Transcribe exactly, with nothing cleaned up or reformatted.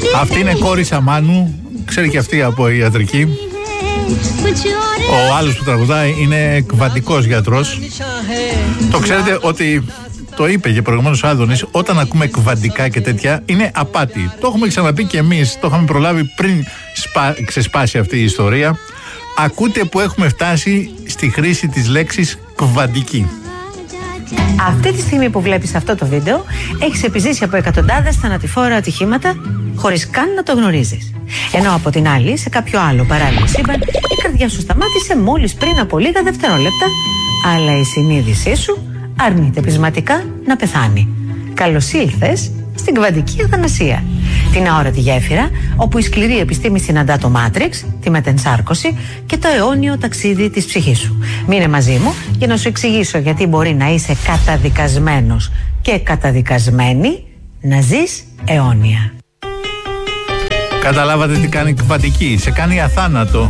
Αυτή είναι κόρη Σαμάνου, ξέρει και αυτή από ιατρική. Ο άλλος που τραγουδάει είναι κβαντικός γιατρός. Το ξέρετε ότι το είπε και προηγουμένως ο Άδωνης, όταν ακούμε κβαντικά και τέτοια είναι απάτη. Το έχουμε ξαναπεί και εμείς, το είχαμε προλάβει πριν σπα... ξεσπάσει αυτή η ιστορία. Ακούτε που έχουμε φτάσει στη χρήση της λέξης κβαντική. Αυτή τη στιγμή που βλέπεις αυτό το βίντεο, έχεις επιζήσει από εκατοντάδες θανατηφόρα ατυχήματα χωρίς καν να το γνωρίζεις. Ενώ από την άλλη, σε κάποιο άλλο παράλληλο σύμπαν, η καρδιά σου σταμάτησε μόλις πριν από λίγα δευτερόλεπτα, αλλά η συνείδησή σου αρνείται πεισματικά να πεθάνει. Καλώς ήλθες στην κβαντική αθανασία. Την αόρατη γέφυρα, όπου η σκληρή επιστήμη συναντά το Μάτριξ, τη μετενσάρκωση και το αιώνιο ταξίδι της ψυχής σου. Μείνε μαζί μου για να σου εξηγήσω γιατί μπορεί να είσαι καταδικασμένος και καταδικασμένη να ζεις αιώνια. Καταλάβατε τι κάνει κβαντική, σε κάνει αθάνατο.